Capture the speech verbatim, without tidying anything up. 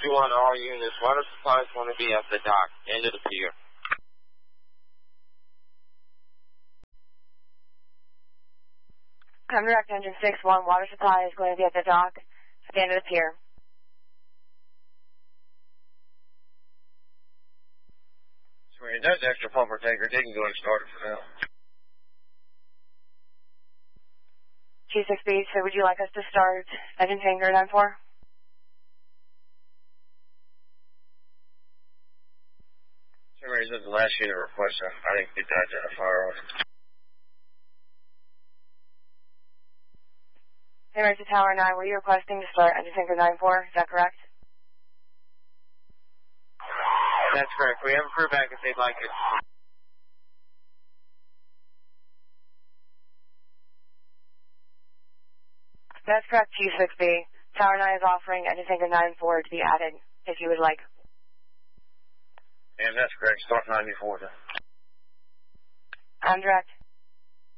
two one all units. Water supply is going to be at the dock, end of the pier. I'm direct engine six one. Water supply is going to be at the dock, at the end of the pier. Sweet. That's extra pumper tanker. They can go and start it for now. G six B, so would you like us to start engine tanker nine four? Somebody's at the last unit request. I didn't get that identifier on. Hey, to Tower nine, were you requesting to start engine tanker nine four? Is that correct? That's correct. We have a crew back if they'd like it. That's correct, G six B. Tower nine is offering engine tanker nine four to be added, if you would like. And that's correct. Start ninety-four then. I'm direct.